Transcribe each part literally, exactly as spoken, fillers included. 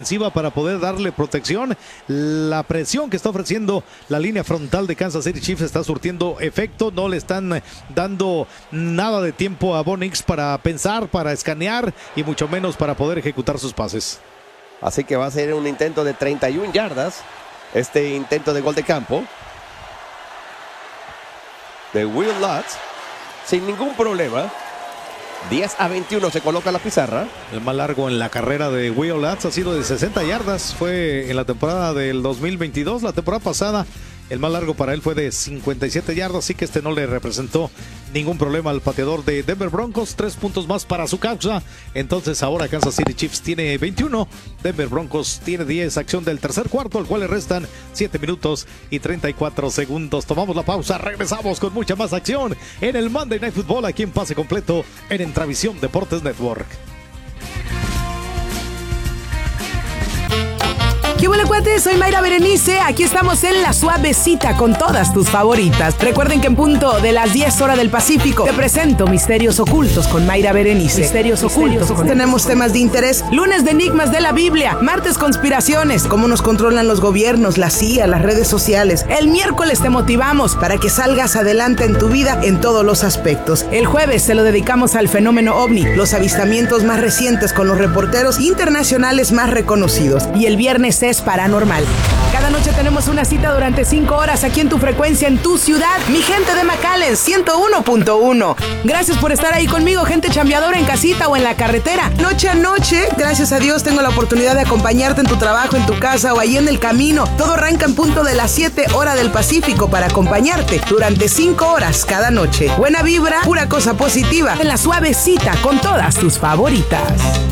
ofensiva para poder darle protección. La presión que está ofreciendo la línea frontal de Kansas City Chiefs está surtiendo efecto. No le están dando nada de tiempo a Bo Nix para pensar, para escanear y mucho menos para poder ejecutar sus pases. Así que va a ser un intento de treinta y una yardas. Este intento de gol de campo de Will Lutz, sin ningún problema. diez a veintiuno se coloca la pizarra. El más largo en la carrera de Will Lutz ha sido de sesenta yardas. Fue en la temporada del dos mil veintidós. La temporada pasada el más largo para él fue de cincuenta y siete yardas, así que este no le representó ningún problema al pateador de Denver Broncos. Tres puntos más para su causa. Entonces ahora Kansas City Chiefs tiene veintiuno, Denver Broncos tiene diez. Acción del tercer cuarto, al cual le restan siete minutos y treinta y cuatro segundos. Tomamos la pausa, regresamos con mucha más acción en el Monday Night Football aquí en Pase Completo en Entravisión Deportes Network. ¿Qué hola, cuates? Soy Mayra Berenice. Aquí estamos en La Suavecita con todas tus favoritas. Recuerden que en punto de las diez horas del Pacífico te presento Misterios Ocultos con Mayra Berenice. Misterios, Misterios Ocultos. Con... Tenemos temas de interés. Lunes de Enigmas de la Biblia. Martes conspiraciones. Cómo nos controlan los gobiernos, la C I A, las redes sociales. El miércoles te motivamos para que salgas adelante en tu vida en todos los aspectos. El jueves se lo dedicamos al fenómeno ovni, los avistamientos más recientes con los reporteros internacionales más reconocidos. Y el viernes es paranormal. Cada noche tenemos una cita durante cinco horas aquí en tu frecuencia, en tu ciudad, mi gente de McAllen, ciento uno punto uno. Gracias por estar ahí conmigo, gente chambeadora en casita o en la carretera. Noche a noche, gracias a Dios, tengo la oportunidad de acompañarte en tu trabajo, en tu casa o ahí en el camino. Todo arranca en punto de las siete horas del Pacífico para acompañarte durante cinco horas cada noche. Buena vibra, pura cosa positiva. En La Suavecita con todas tus favoritas.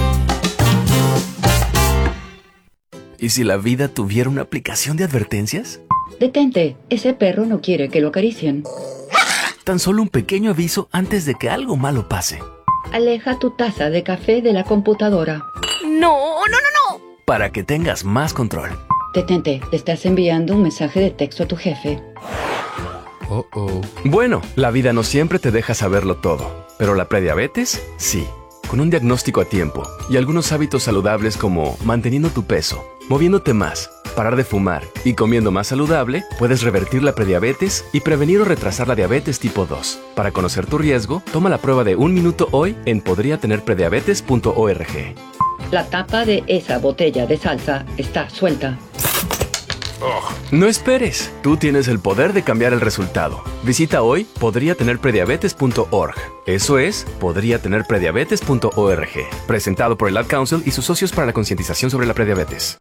¿Y si la vida tuviera una aplicación de advertencias? Detente, ese perro no quiere que lo acaricien. Tan solo un pequeño aviso antes de que algo malo pase. Aleja tu taza de café de la computadora. No, no, no, no. Para que tengas más control. Detente, te estás enviando un mensaje de texto a tu jefe. Oh, oh. Bueno, la vida no siempre te deja saberlo todo, pero la prediabetes, sí. Con un diagnóstico a tiempo y algunos hábitos saludables como manteniendo tu peso, moviéndote más, parar de fumar y comiendo más saludable, puedes revertir la prediabetes y prevenir o retrasar la diabetes tipo dos. Para conocer tu riesgo, toma la prueba de un minuto hoy en podría tener prediabetes punto org. La tapa de esa botella de salsa está suelta. Oh. No esperes, tú tienes el poder de cambiar el resultado. Visita hoy podría tener prediabetes punto org. Eso es podría tener prediabetes punto org. Presentado por el Ad Council y sus socios para la concientización sobre la prediabetes.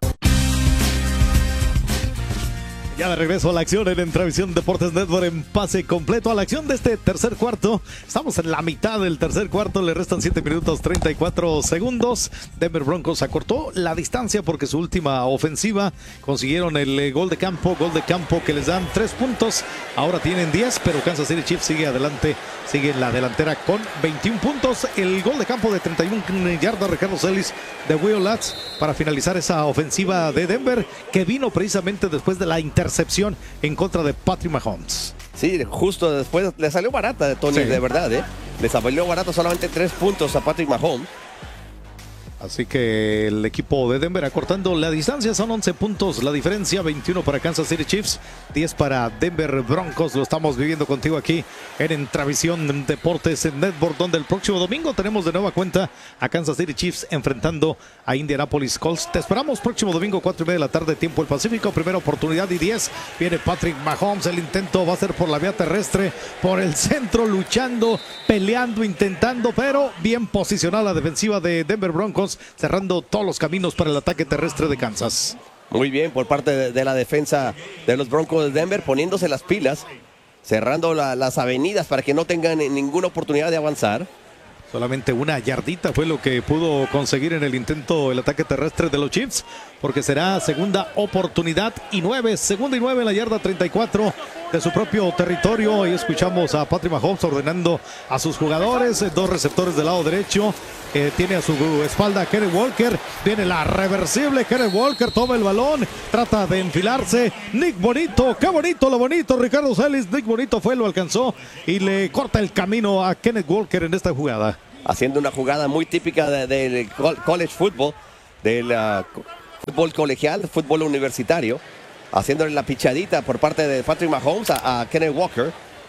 Ya de regreso a la acción en Entravisión Deportes Network en Pase Completo. A la acción de este tercer cuarto. Estamos en la mitad del tercer cuarto. Le restan siete minutos treinta y cuatro segundos. Denver Broncos acortó la distancia porque su última ofensiva consiguieron el eh, gol de campo. Gol de campo que les dan tres puntos. Ahora tienen diez, pero Kansas City Chiefs sigue adelante. Sigue en la delantera con veintiún puntos. El gol de campo de treinta y una yardas, Ricardo Celis, de Will Lutz para finalizar esa ofensiva de Denver que vino precisamente después de la intercepción en contra de Patrick Mahomes. Sí, justo después le salió barata de Tony, sí. De verdad, ¿eh? Le salió barato solamente tres puntos a Patrick Mahomes. Así que el equipo de Denver acortando la distancia, son once puntos la diferencia, veintiuno para Kansas City Chiefs, diez para Denver Broncos. Lo estamos viviendo contigo aquí en Entravisión Deportes en Network, donde el próximo domingo tenemos de nueva cuenta a Kansas City Chiefs enfrentando a Indianapolis Colts. Te esperamos próximo domingo, cuatro y media de la tarde, tiempo del Pacífico. Primera oportunidad y diez. Viene Patrick Mahomes. El intento va a ser por la vía terrestre, por el centro, luchando, peleando, intentando, pero bien posicionada la defensiva de Denver Broncos, cerrando todos los caminos para el ataque terrestre de Kansas. Muy bien por parte de, de la defensa de los Broncos de Denver, poniéndose las pilas, cerrando la, las avenidas para que no tengan ninguna oportunidad de avanzar. Solamente una yardita fue lo que pudo conseguir en el intento el ataque terrestre de los Chiefs, porque será segunda oportunidad y nueve, segunda y nueve en la yarda treinta y cuatro de su propio territorio. Y escuchamos a Patrick Mahomes ordenando a sus jugadores, dos receptores del lado derecho, eh, tiene a su espalda a Kenneth Walker, viene la reversible, Kenneth Walker toma el balón, trata de enfilarse, Nick Bonito, qué bonito lo bonito, Ricardo Celis, Nick Bonito fue, lo alcanzó y le corta el camino a Kenneth Walker en esta jugada. Haciendo una jugada muy típica del de, de college football, del uh, fútbol colegial, fútbol universitario, haciéndole la pichadita por parte de Patrick Mahomes a, a Kenneth Walker.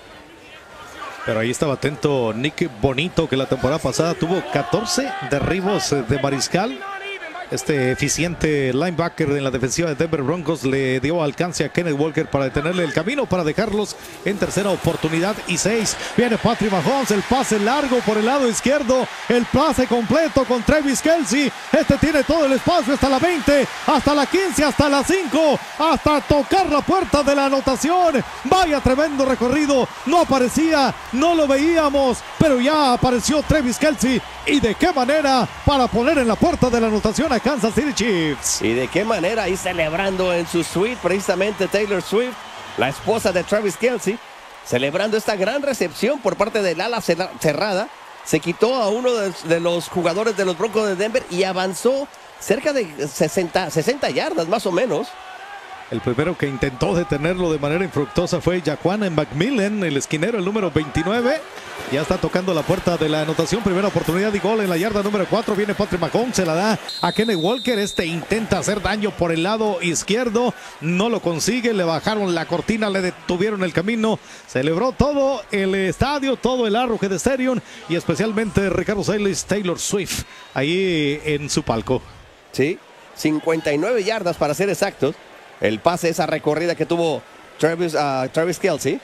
Pero ahí estaba atento Nick Bonito, que la temporada pasada tuvo catorce derribos de mariscal. Este eficiente linebacker en la defensiva de Denver Broncos le dio alcance a Kenneth Walker para detenerle el camino, para dejarlos en tercera oportunidad y seis. Viene Patrick Mahomes, el pase largo por el lado izquierdo, el pase completo con Travis Kelce. Este tiene todo el espacio hasta la veinte, hasta la quince, hasta la cinco, hasta tocar la puerta de la anotación. Vaya tremendo recorrido, no aparecía, no lo veíamos, pero ya apareció Travis Kelce. Y de qué manera para poner en la puerta de la anotación a Kansas City Chiefs. Y de qué manera ahí celebrando en su suite, precisamente Taylor Swift, la esposa de Travis Kelce, celebrando esta gran recepción por parte del ala cerrada. Se quitó a uno de, de los jugadores de los Broncos de Denver y avanzó cerca de sesenta, sesenta yardas más o menos. El primero que intentó detenerlo de manera infructuosa fue Jaquan McMillan, el esquinero, el número veintinueve. Ya está tocando la puerta de la anotación. Primera oportunidad y gol en la yarda número cuatro. Viene Patrick Mahomes, se la da a Kenneth Walker. Este intenta hacer daño por el lado izquierdo. No lo consigue. Le bajaron la cortina, le detuvieron el camino. Celebró todo el estadio, todo el Arrowhead Stadium y especialmente Ricardo Salas, Taylor Swift, ahí en su palco. Sí, cincuenta y nueve yardas para ser exactos. El pase, esa recorrida que tuvo Travis, uh, Travis Kelce.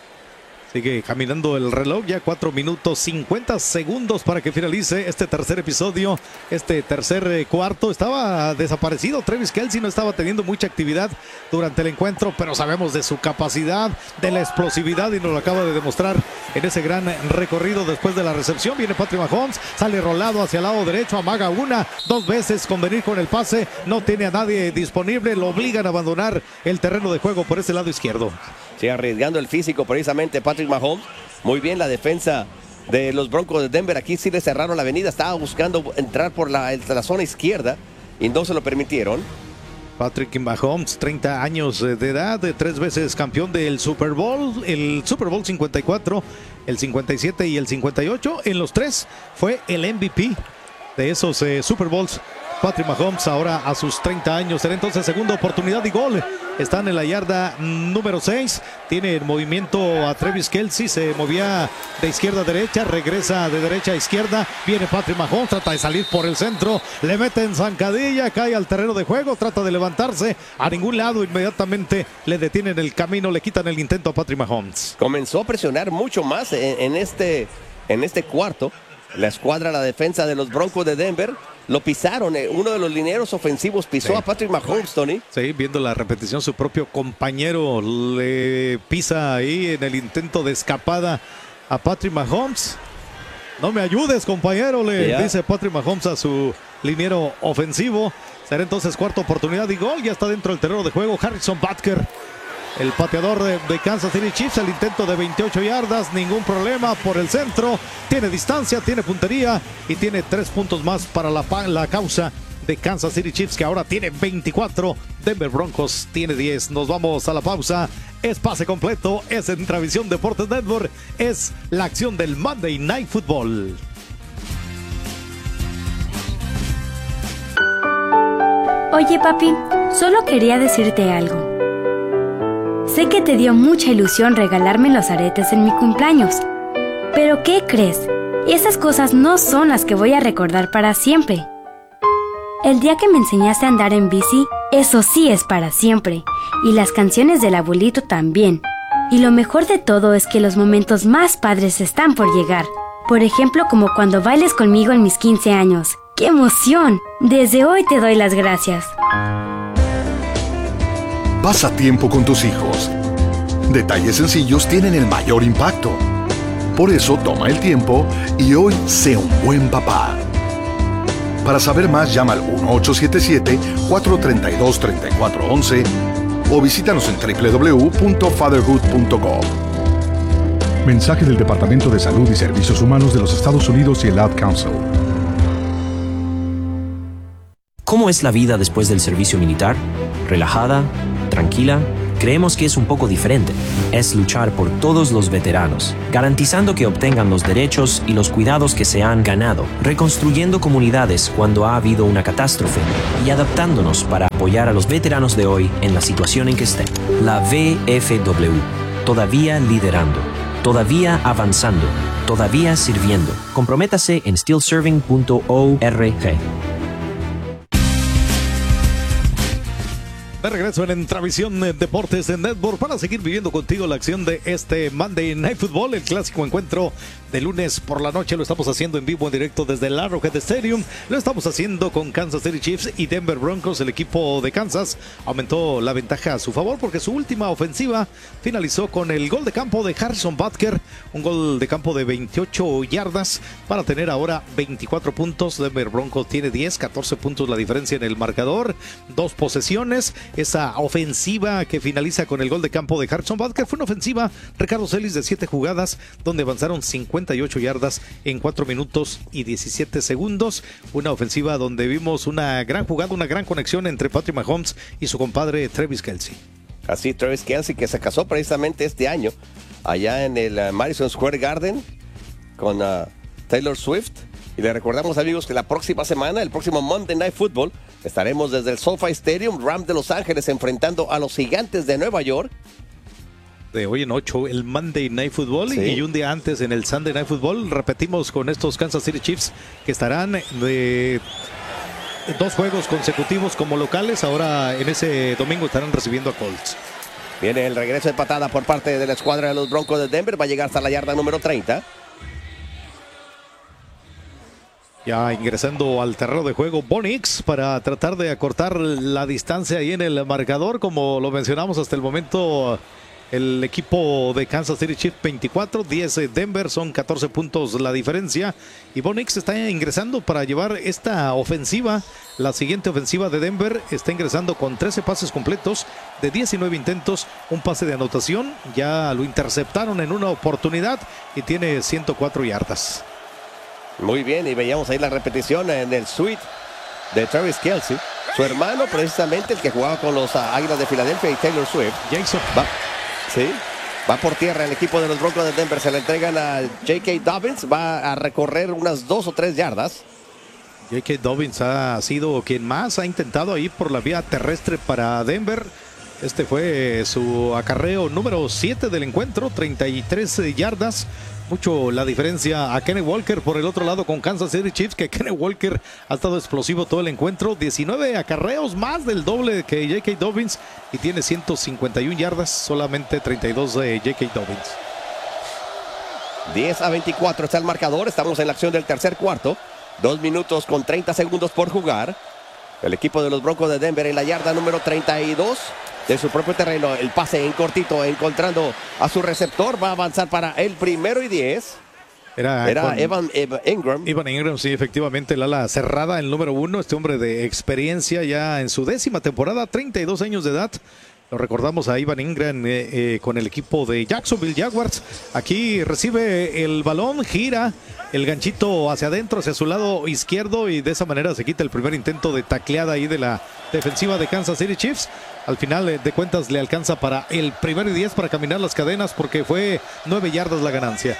Sigue caminando el reloj, ya cuatro minutos cincuenta segundos para que finalice este tercer episodio, este tercer eh, cuarto. Estaba desaparecido Travis Kelce, no estaba teniendo mucha actividad durante el encuentro, pero sabemos de su capacidad, de la explosividad y nos lo acaba de demostrar en ese gran recorrido después de la recepción. Viene Patrick Mahomes, sale rolado hacia el lado derecho, amaga una, dos veces con venir con el pase, no tiene a nadie disponible, lo obligan a abandonar el terreno de juego por ese lado izquierdo. Sí, arriesgando el físico precisamente Patrick Mahomes. Muy bien la defensa de los Broncos de Denver. Aquí sí le cerraron la avenida. Estaba buscando entrar por la, la zona izquierda y no se lo permitieron. Patrick Mahomes, treinta años de edad, tres veces campeón del Super Bowl, el Super Bowl cincuenta y cuatro, el cincuenta y siete y el cincuenta y ocho. En los tres fue el M V P de esos eh, Super Bowls. Patrick Mahomes ahora a sus treinta años. Será entonces segunda oportunidad y gol. Están en la yarda número seis. Tiene el movimiento a Travis Kelce. Se movía de izquierda a derecha. Regresa de derecha a izquierda. Viene Patrick Mahomes. Trata de salir por el centro. Le mete en zancadilla. Cae al terreno de juego. Trata de levantarse. A ningún lado. Inmediatamente le detienen el camino. Le quitan el intento a Patrick Mahomes. Comenzó a presionar mucho más en, en, este, en este cuarto. La escuadra, la defensa de los Broncos de Denver. Lo pisaron, eh. uno de los linieros ofensivos pisó sí. a Patrick Mahomes, Tony. Sí, viendo la repetición, su propio compañero le pisa ahí en el intento de escapada a Patrick Mahomes. No me ayudes, compañero, le yeah. dice Patrick Mahomes a su liniero ofensivo. Será entonces cuarta oportunidad y gol. Ya está dentro del terreno de juego Harrison Butker, el pateador de, de Kansas City Chiefs. El intento de veintiocho yardas, ningún problema por el centro. Tiene distancia, tiene puntería y tiene tres puntos más para la, la causa de Kansas City Chiefs, que ahora tiene veinticuatro. Denver Broncos tiene diez. Nos vamos a la pausa. Es pase completo, es en Travisión Deportes Network, es la acción del Monday Night Football. Oye, papi, solo quería decirte algo. Sé que te dio mucha ilusión regalarme los aretes en mi cumpleaños. Pero ¿qué crees? Esas cosas no son las que voy a recordar para siempre. El día que me enseñaste a andar en bici, eso sí es para siempre. Y las canciones del abuelito también. Y lo mejor de todo es que los momentos más padres están por llegar. Por ejemplo, como cuando bailes conmigo en mis quince años. ¡Qué emoción! Desde hoy te doy las gracias. Pasa tiempo con tus hijos. Detalles sencillos tienen el mayor impacto. Por eso toma el tiempo y hoy sé un buen papá. Para saber más, llama al uno ocho siete siete, cuatro tres dos, tres cuatro uno uno o visítanos en doble u doble u doble u punto fatherhood punto com. Mensaje del Departamento de Salud y Servicios Humanos de los Estados Unidos y el Ad Council. ¿Cómo es la vida después del servicio militar? ¿Relajada? ¿Tranquila? creemos que es un poco diferente. Es luchar por todos los veteranos, garantizando que obtengan los derechos y los cuidados que se han ganado, reconstruyendo comunidades cuando ha habido una catástrofe y adaptándonos para apoyar a los veteranos de hoy en la situación en que estén. La V F W, todavía liderando, todavía avanzando, todavía sirviendo. Comprométase en still serving punto org. De regreso en Entravisión Deportes en Network para seguir viviendo contigo la acción de este Monday Night Football, el clásico encuentro de lunes por la noche. Lo estamos haciendo en vivo, en directo desde el Arrowhead Stadium. Lo estamos haciendo con Kansas City Chiefs y Denver Broncos. El equipo de Kansas aumentó la ventaja a su favor porque su última ofensiva finalizó con el gol de campo de Harrison Butker, un gol de campo de veintiocho yardas para tener ahora veinticuatro puntos. Denver Broncos tiene diez, catorce puntos la diferencia en el marcador, dos posesiones. Esa ofensiva que finaliza con el gol de campo de Harrison Butker fue una ofensiva, Ricardo Celis, de siete jugadas donde avanzaron cincuenta y ocho yardas en cuatro minutos y diecisiete segundos. Una ofensiva donde vimos una gran jugada, una gran conexión entre Patrick Mahomes y su compadre Travis Kelce. Así, Travis Kelce, que se casó precisamente este año allá en el uh, Madison Square Garden con uh, Taylor Swift. Y le recordamos, amigos, que la próxima semana, el próximo Monday Night Football, estaremos desde el SoFi Stadium, Rams de Los Ángeles, enfrentando a los Gigantes de Nueva York. De hoy en ocho, el Monday Night Football, sí. Y un día antes en el Sunday Night Football. Repetimos con estos Kansas City Chiefs que estarán de dos juegos consecutivos como locales. Ahora en ese domingo estarán recibiendo a Colts. Viene el regreso de patada por parte de la escuadra de los Broncos de Denver. Va a llegar hasta la yarda número treinta. Ya ingresando al terreno de juego Bo Nix para tratar de acortar la distancia ahí en el marcador. Como lo mencionamos hasta el momento, el equipo de Kansas City Chiefs veinticuatro, diez Denver, son catorce puntos la diferencia. Y Bo Nix está ingresando para llevar esta ofensiva. La siguiente ofensiva de Denver está ingresando con trece pases completos de diecinueve intentos, un pase de anotación. Ya lo interceptaron en una oportunidad y tiene ciento cuatro yardas. Muy bien, y veíamos ahí la repetición en el suite de Travis Kelce. Su hermano, precisamente, el que jugaba con los uh, Águilas de Filadelfia, y Taylor Swift. Jason. Va, sí, va por tierra el equipo de los Broncos de Denver. Se le entregan a J K. Dobbins. Va a recorrer unas dos o tres yardas. J K. Dobbins ha sido quien más ha intentado ir por la vía terrestre para Denver. Este fue su acarreo número siete del encuentro, treinta y tres yardas. Mucho la diferencia a Kenneth Walker por el otro lado con Kansas City Chiefs, que Kenneth Walker ha estado explosivo todo el encuentro. diecinueve acarreos, más del doble que J K. Dobbins, y tiene ciento cincuenta y una yardas, solamente treinta y dos de J K. Dobbins. diez a veinticuatro está el marcador. Estamos en la acción del tercer cuarto. Dos minutos con treinta segundos por jugar. El equipo de los Broncos de Denver en la yarda número treinta y dos de su propio terreno. El pase en cortito, encontrando a su receptor. Va a avanzar para el primero y diez. Era, Era Evan, Evan Ingram. Evan Ingram, sí, efectivamente, el ala cerrada, el número uno. Este hombre de experiencia ya en su décima temporada, treinta y dos años de edad. Lo recordamos a Evan Ingram eh, eh, con el equipo de Jacksonville Jaguars. Aquí recibe el balón, gira el ganchito hacia adentro, hacia su lado izquierdo, y de esa manera se quita el primer intento de tacleada ahí de la defensiva de Kansas City Chiefs. Al final eh, de cuentas le alcanza para el primero y diez para caminar las cadenas, porque fue nueve yardas la ganancia.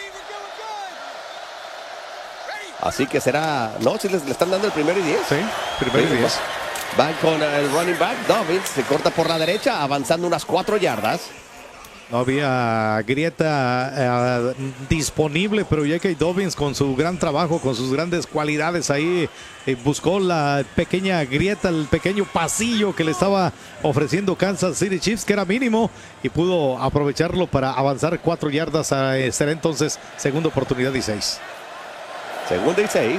Así que será, no, si les, le están dando el primero y diez. Sí, primero y diez. Van con el running back, Dobbins, se corta por la derecha, avanzando unas cuatro yardas. No había grieta uh, disponible, pero J K. Dobbins, con su gran trabajo, con sus grandes cualidades ahí, eh, buscó la pequeña grieta, el pequeño pasillo que le estaba ofreciendo Kansas City Chiefs, que era mínimo, y pudo aprovecharlo para avanzar cuatro yardas. A, eh, será entonces segunda oportunidad y seis. Segunda y seis.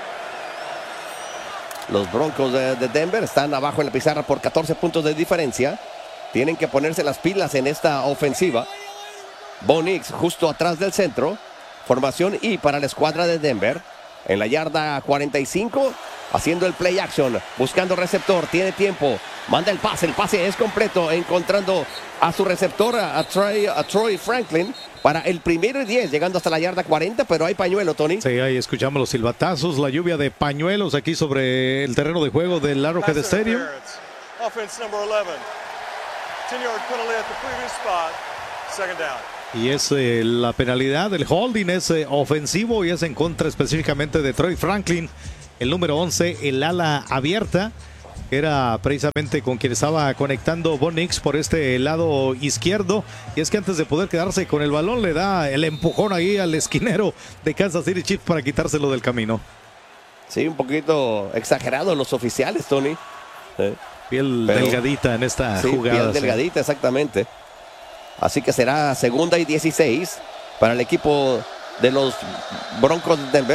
Los Broncos de, de Denver están abajo en la pizarra por catorce puntos de diferencia. Tienen que ponerse las pilas en esta ofensiva. Bo Nix justo atrás del centro. Formación I para la escuadra de Denver. En la yarda cuarenta y cinco, haciendo el play action, buscando receptor, tiene tiempo, manda el pase, el pase es completo, encontrando a su receptor, a Troy, a Troy Franklin, para el primero y diez, llegando hasta la yarda cuarenta, pero hay pañuelo, Tony. Sí, ahí escuchamos los silbatazos, la lluvia de pañuelos aquí sobre el terreno de juego del Arrowhead Stadium. Y es eh, la penalidad, el holding es eh, ofensivo y es en contra específicamente de Troy Franklin, el número once, el ala abierta. Era precisamente con quien estaba conectando Bo Nix por este lado izquierdo. Y es que antes de poder quedarse con el balón, le da el empujón ahí al esquinero de Kansas City Chiefs para quitárselo del camino. Sí, un poquito exagerado los oficiales, Tony. Sí. Piel Pero, delgadita en esta sí, jugada. Piel delgadita, sí. Exactamente. Así que será segunda y dieciséis para el equipo de los Broncos de Denver.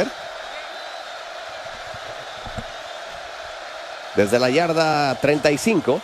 Desde la yarda treinta y cinco.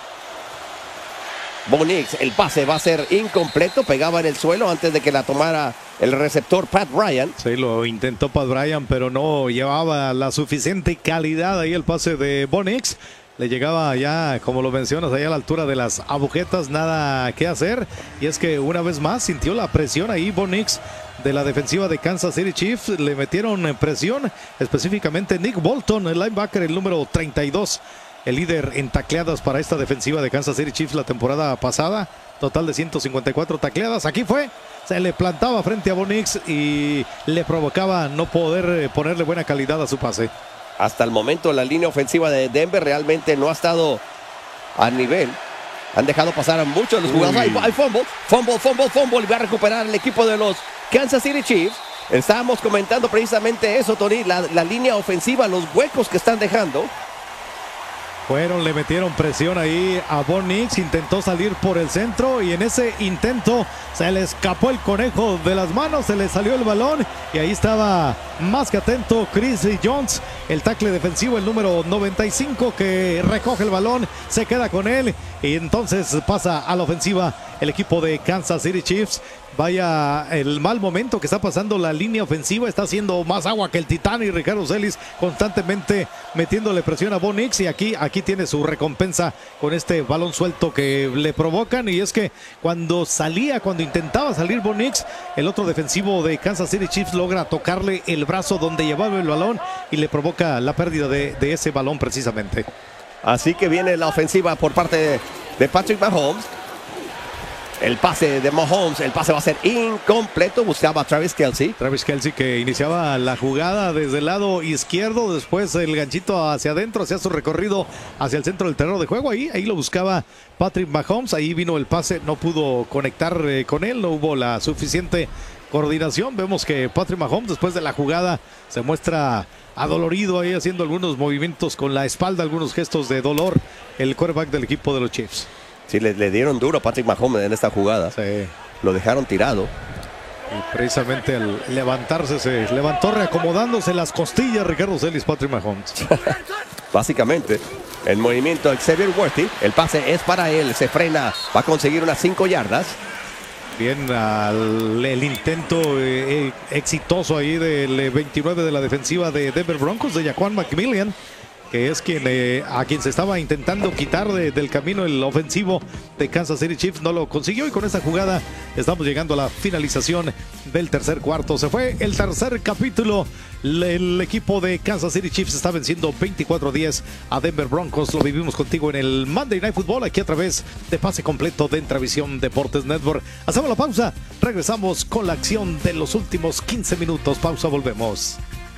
Bo Nix, el pase va a ser incompleto. Pegaba en el suelo antes de que la tomara el receptor Pat Bryant. Sí, lo intentó Pat Bryant, pero no llevaba la suficiente calidad ahí el pase de Bo Nix. Le llegaba ya, como lo mencionas, allá a la altura de las agujetas, nada que hacer. Y es que una vez más sintió la presión ahí Bo Nix de la defensiva de Kansas City Chiefs. Le metieron en presión, específicamente Nick Bolton, el linebacker, el número treinta y dos. El líder en tacleadas para esta defensiva de Kansas City Chiefs la temporada pasada. Total de ciento cincuenta y cuatro tacleadas. Aquí fue, se le plantaba frente a Bo Nix y le provocaba no poder ponerle buena calidad a su pase. Hasta el momento la línea ofensiva de Denver realmente no ha estado a nivel. Han dejado pasar a muchos de los jugadores. Hay, hay fumble, fumble, fumble, fumble. Y va a recuperar el equipo de los Kansas City Chiefs. Estábamos comentando precisamente eso, Tony. La, la línea ofensiva, los huecos que están dejando. Fueron, le metieron presión ahí a Bo Nix, intentó salir por el centro y en ese intento se le escapó el conejo de las manos, se le salió el balón y ahí estaba más que atento Chris Jones, el tackle defensivo, el número noventa y cinco, que recoge el balón, se queda con él y entonces pasa a la ofensiva el equipo de Kansas City Chiefs. Vaya el mal momento que está pasando la línea ofensiva, está haciendo más agua que el Titán y Ricardo Celis constantemente metiéndole presión a Bo Nix y aquí, aquí tiene su recompensa con este balón suelto que le provocan. Y es que cuando salía, cuando intentaba salir Bo Nix, el otro defensivo de Kansas City Chiefs logra tocarle el brazo donde llevaba el balón y le provoca la pérdida de, de ese balón precisamente. Así que viene la ofensiva por parte de, de Patrick Mahomes. El pase de Mahomes, el pase va a ser incompleto. Buscaba a Travis Kelce. Travis Kelce que iniciaba la jugada desde el lado izquierdo. Después el ganchito hacia adentro, hacia su recorrido hacia el centro del terreno de juego. Ahí, ahí lo buscaba Patrick Mahomes. Ahí vino el pase, no pudo conectar eh, con él. No hubo la suficiente coordinación. Vemos que Patrick Mahomes después de la jugada se muestra adolorido ahí haciendo algunos movimientos con la espalda, algunos gestos de dolor. El quarterback del equipo de los Chiefs. Sí, le, le dieron duro a Patrick Mahomes en esta jugada. Sí. Lo dejaron tirado. Y precisamente al levantarse, se levantó reacomodándose las costillas Ricardo Celis, Patrick Mahomes. Básicamente, el movimiento de Xavier Worthy. El pase es para él, se frena, va a conseguir unas cinco yardas. Bien, al, el intento eh, eh, exitoso ahí del veintinueve de la defensiva de Denver Broncos, de Jaquan McMillian, que es quien eh, a quien se estaba intentando quitar de, del camino el ofensivo de Kansas City Chiefs. No lo consiguió y con esta jugada estamos llegando a la finalización del tercer cuarto. Se fue el tercer capítulo. El equipo de Kansas City Chiefs está venciendo veinticuatro a diez a Denver Broncos. Lo vivimos contigo en el Monday Night Football, aquí a través de Pase Completo de Entravisión Deportes Network. Hacemos la pausa, regresamos con la acción de los últimos quince minutos. Pausa, volvemos.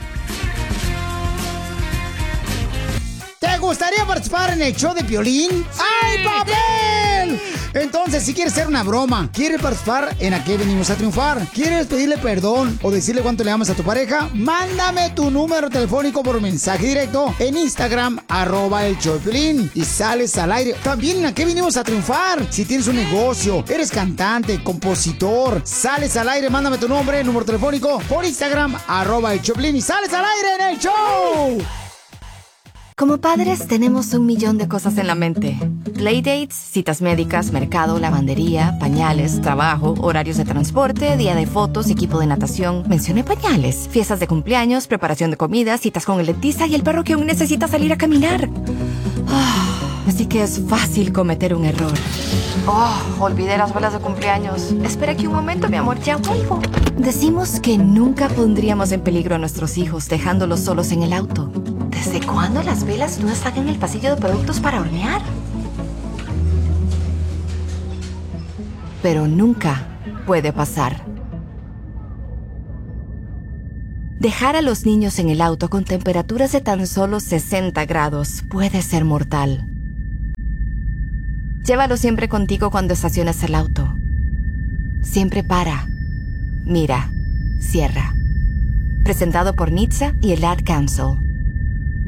¿Te gustaría participar en el show de Piolín? ¡Ay, papel! Entonces, si quieres hacer una broma, quieres participar en ¿A qué venimos a triunfar? ¿Quieres pedirle perdón o decirle cuánto le amas a tu pareja? Mándame tu número telefónico por mensaje directo en Instagram, arroba el show de Piolín, y sales al aire. También en ¿A qué venimos a triunfar? Si tienes un negocio, eres cantante, compositor, sales al aire, mándame tu nombre, número telefónico por Instagram, arroba el show de Piolín, y sales al aire en el show. Como padres tenemos un millón de cosas en la mente. Playdates, citas médicas, mercado, lavandería, pañales, trabajo, horarios de transporte, día de fotos, equipo de natación. Mencioné pañales. Fiestas de cumpleaños, preparación de comida, citas con el dentista y el perro que aún necesita salir a caminar. Oh, así que es fácil cometer un error. Oh, olvidé las velas de cumpleaños. Espera aquí un momento, mi amor, ya vuelvo. Decimos que nunca pondríamos en peligro a nuestros hijos dejándolos solos en el auto. ¿Desde cuándo las velas no están en el pasillo de productos para hornear? pero nunca puede pasar. Dejar a los niños en el auto con temperaturas de tan solo sesenta grados puede ser mortal. Llévalo siempre contigo cuando estaciones el auto. Siempre para, mira, cierra. Presentado por N H T S A y el Ad Council.